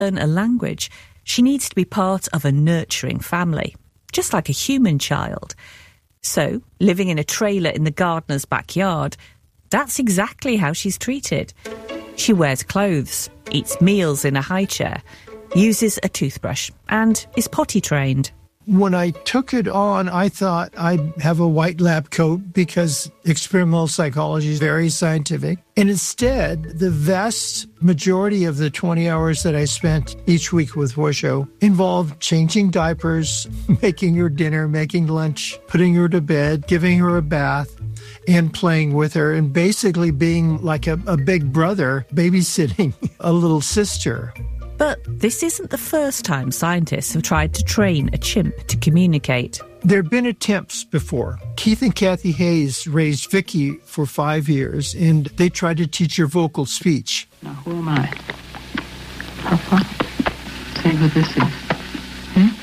learn a language, she needs to be part of a nurturing family, just like a human child. So, living in a trailer in the gardener's backyard, that's exactly how she's treated. She wears clothes, eats meals in a high chair, uses a toothbrush, and is potty trained. When I took it on, I thought I'd have a white lab coat because experimental psychology is very scientific. And instead, the vast majority of the 20 hours that I spent each week with Washoe involved changing diapers, making her dinner, making lunch, putting her to bed, giving her a bath, and playing with her, and basically being like a big brother babysitting a little sister. But this isn't the first time scientists have tried to train a chimp to communicate. There have been attempts before. Keith and Kathy Hayes raised Vicky for 5 years, and they tried to teach her vocal speech. Now, who am I? Papa? Say who this is.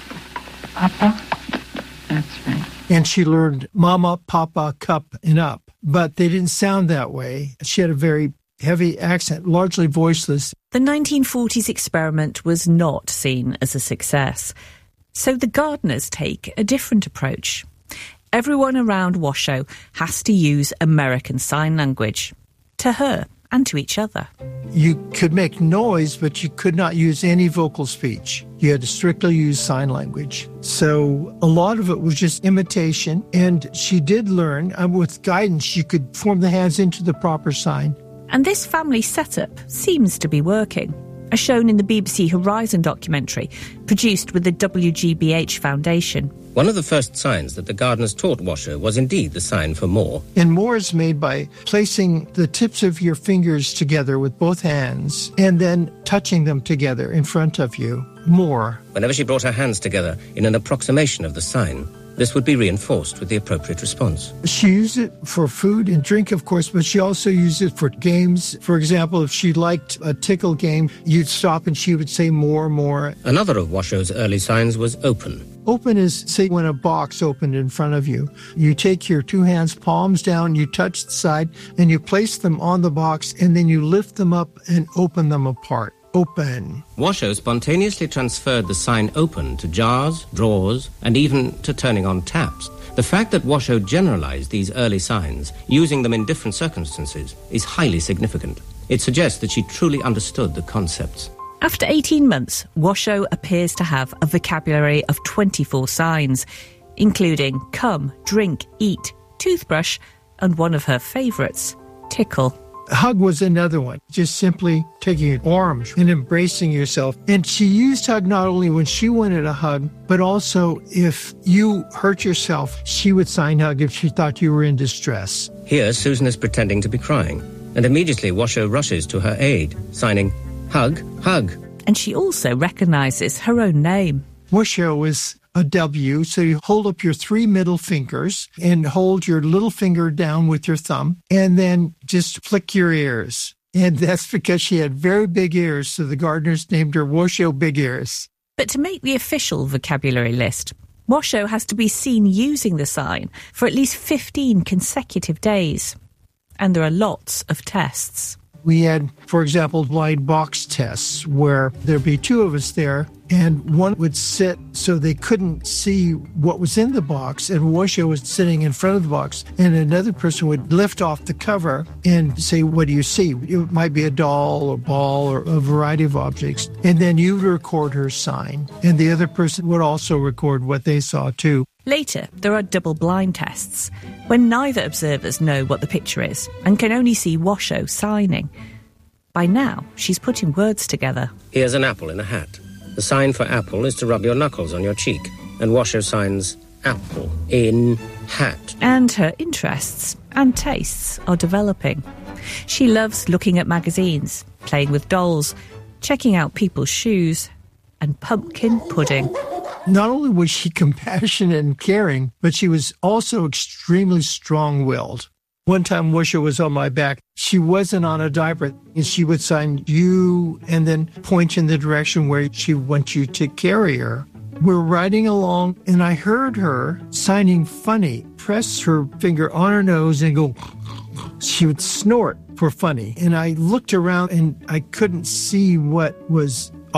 Papa? That's right. And she learned mama, papa, cup, and up. But they didn't sound that way. She had a very heavy accent, largely voiceless. The 1940s experiment was not seen as a success. So the gardeners take a different approach. Everyone around Washoe has to use American Sign Language, to her and to each other. You could make noise, but you could not use any vocal speech. You had to strictly use sign language. So a lot of it was just imitation, and she did learn. With guidance, she could form the hands into the proper sign. And this family setup seems to be working, as shown in the BBC Horizon documentary, produced with the WGBH Foundation. One of the first signs that the gardeners taught Washoe was indeed the sign for more. And more is made by placing the tips of your fingers together with both hands and then touching them together in front of you. More. Whenever she brought her hands together in an approximation of the sign, this would be reinforced with the appropriate response. She used it for food and drink, of course, but she also used it for games. For example, if she liked a tickle game, you'd stop and she would say more, more. Another of Washoe's early signs was open. Open is, say, when a box opened in front of you. You take your two hands, palms down, you touch the side, and you place them on the box, and then you lift them up and open them apart. Open. Washoe spontaneously transferred the sign open to jars, drawers, and even to turning on taps. The fact that Washoe generalized these early signs, using them in different circumstances, is highly significant. It suggests that she truly understood the concepts. After 18 months, Washoe appears to have a vocabulary of 24 signs, including come, drink, eat, toothbrush, and one of her favourites, tickle. Hug was another one, just simply taking your arms and embracing yourself. And she used hug not only when she wanted a hug, but also if you hurt yourself, she would sign hug if she thought you were in distress. Here, Susan is pretending to be crying, and immediately Washoe rushes to her aid, signing, hug, hug. And she also recognises her own name. Washoe is a W, so you hold up your 3 middle fingers and hold your little finger down with your thumb, and then just flick your ears. And that's because she had very big ears, so the gardeners named her Washoe Big Ears. But to make the official vocabulary list, Washoe has to be seen using the sign for at least 15 consecutive days. And there are lots of tests. We had, for example, blind box tests where there'd be 2 of us there, and one would sit so they couldn't see what was in the box, and Washoe was sitting in front of the box, and another person would lift off the cover and say, what do you see? It might be a doll or ball or a variety of objects, and then you would record her sign, and the other person would also record what they saw too. Later, there are double-blind tests, when neither observers know what the picture is and can only see Washoe signing. By now, she's putting words together. Here's an apple in a hat. The sign for apple is to rub your knuckles on your cheek, and Washoe signs apple in hat. And her interests and tastes are developing. She loves looking at magazines, playing with dolls, checking out people's shoes, and pumpkin pudding. Not only was she compassionate and caring, but she was also extremely strong-willed. One time Washoe was on my back. She wasn't on a diaper, and she would sign you and then point in the direction where she wants you to carry her. We're riding along, and I heard her signing funny, press her finger on her nose and go. She would snort for funny. And I looked around, and I couldn't see what was